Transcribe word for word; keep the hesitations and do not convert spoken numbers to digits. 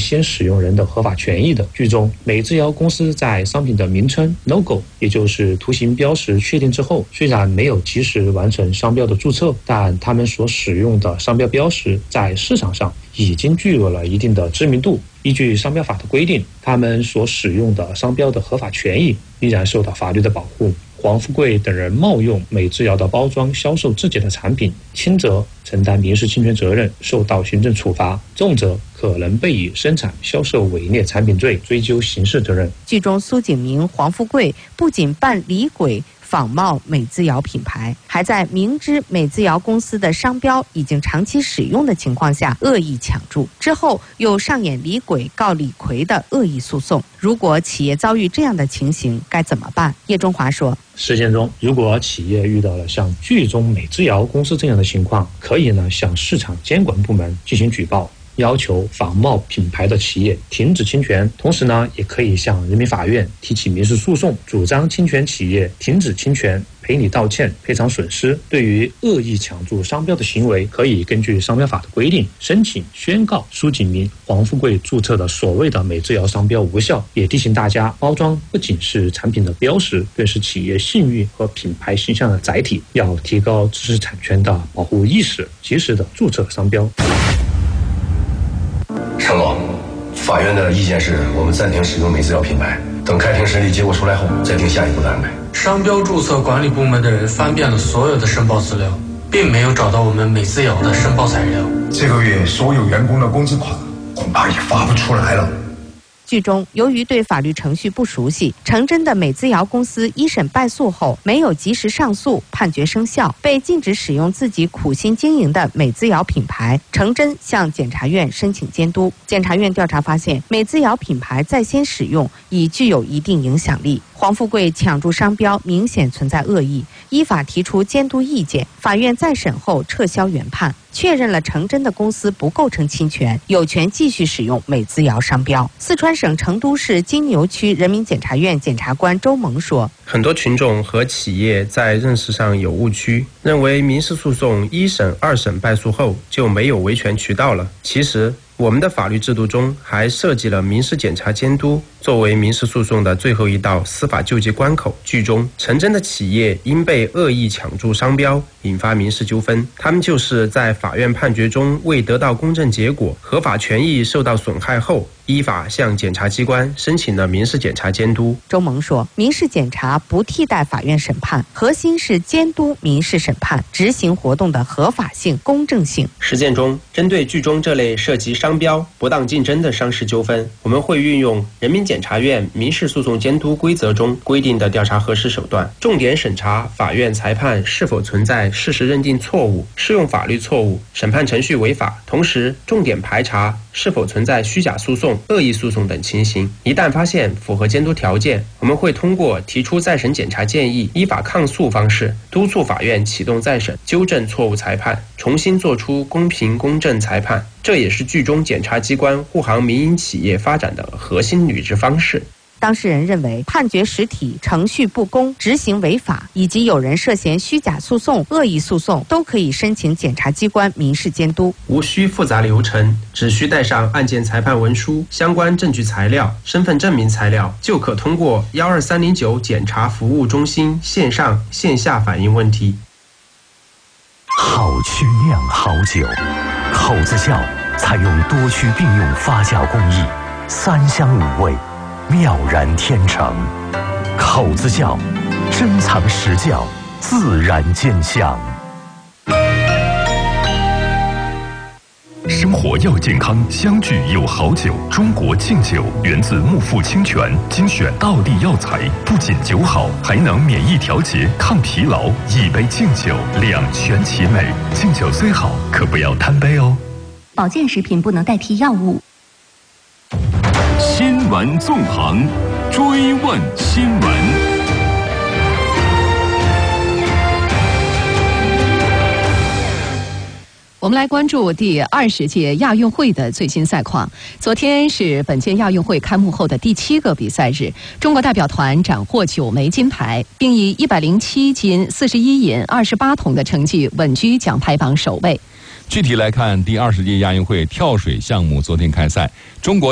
先使用人的合法权益的。剧中，美之遥公司在商品的名称 logo， 也就是图形标识确定之后，虽然没有及时完成商标的注册，但他们所使用的商标标识在市场上已经具有了一定的知名度。依据商标法的规定，他们所使用的商标的合法权益依然受到法律的保护。黄富贵等人冒用美之遥的包装销售自己的产品，轻则承担民事侵权责任，受到行政处罚，重则可能被以生产销售伪劣产品罪追究刑事责任。 剧中苏景明、黄富贵不仅扮李鬼仿冒美之遥品牌，还在明知美之遥公司的商标已经长期使用的情况下恶意抢注，之后又上演李鬼告李逵的恶意诉讼。如果企业遭遇这样的情形该怎么办？叶中华说， 实践中，如果企业遇到了像剧中美之遥公司这样的情况，可以呢向市场监管部门进行举报，要求仿冒品牌的企业停止侵权，同时呢，也可以向人民法院提起民事诉讼，主张侵权企业停止侵权，赔礼道歉，赔偿损失。对于恶意抢注商标的行为，可以根据商标法的规定，申请宣告苏景明、黄富贵注册的所谓的美之遥商标无效。也提醒大家，包装不仅是产品的标识，更是企业信誉和品牌形象的载体，要提高知识产权的保护意识，及时的注册商标。 陈总，法院的意见是我们暂停使用美之遥品牌，等开庭审理结果出来后再定下一步的安排。 商标注册管理部门的人翻遍了所有的申报资料，并没有找到我们美之遥的申报材料。 这个月所有员工的工资款恐怕也发不出来了。 剧中，由于对法律程序不熟悉，成真的美之遥公司一审败诉后没有及时上诉，判决生效，被禁止使用自己苦心经营的美之遥品牌。成真向检察院申请监督，检察院调查发现，美之遥品牌在先使用已具有一定影响力。黄富贵抢注商标明显存在恶意，依法提出监督意见。法院再审后撤销原判，确认了成真的公司不构成侵权，有权继续使用美之遥商标。四川省成都市金牛区人民检察院检察官周萌说， 很多群众和企业在认识上有误区，认为民事诉讼一审、二审败诉后就没有维权渠道了。其实我们的法律制度中还涉及了民事检察监督作为民事诉讼的最后一道司法救济关口。剧中成真的企业因被恶意抢注商标引发民事纠纷，他们就是在法院判决中未得到公正结果，合法权益受到损害后，依法向检察机关申请了民事检察监督。 周萌说，民事检察不替代法院审判，核心是监督民事审判执行活动的合法性、公正性。 实践中，针对剧中这类涉及商标、不当竞争的商事纠纷，我们会运用人民检察院民事诉讼监督规则中规定的调查核实手段，重点审查法院裁判是否存在事实认定错误、适用法律错误、审判程序违法，同时重点排查是否存在虚假诉讼、恶意诉讼等情形。一旦发现符合监督条件，我们会通过提出再审检查建议、依法抗诉方式，督促法院启动再审，纠正错误裁判，重新作出公平公正裁判。这也是剧中检察机关护航民营企业发展的核心履职方式。 当事人认为判决实体程序不公、执行违法，以及有人涉嫌虚假诉讼、恶意诉讼，都可以申请检察机关民事监督。 无需复杂流程，只需带上案件裁判文书、相关证据材料、身份证明材料，就可通过幺二三零九检察服务中心线上线下反映问题。 好曲酿好酒，口子窖采用多区并用发酵工艺，三香五味，妙然天成。口子窖珍藏实窖，自然见香。生活要健康，相聚有好酒。中国敬酒源自木富清泉，精选道地药材，不仅酒好，还能免疫调节、抗疲劳。一杯敬酒，两全其美。敬酒虽好，可不要贪杯哦。 保健食品不能代替药物。 新闻纵横，追问新闻。 我们来关注第二十届亚运会的最新赛况。昨天是本届亚运会开幕后的第七个比赛日，中国代表团斩获九枚金牌，并以一百零七金、四十一银、二十八铜的成绩稳居奖牌榜首位。 具体来看，第二十届亚运会跳水项目昨天开赛，中国